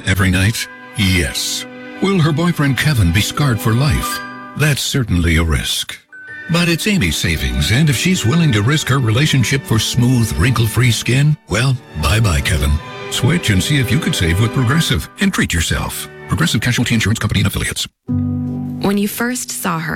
every night? Yes. Will her boyfriend Kevin be scarred for life? That's certainly a risk. But it's Amy's savings, and if she's willing to risk her relationship for smooth, wrinkle-free skin, well, bye-bye, Kevin. Switch and see if you could save with Progressive and treat yourself. Progressive Casualty Insurance Company and Affiliates. When you first saw her,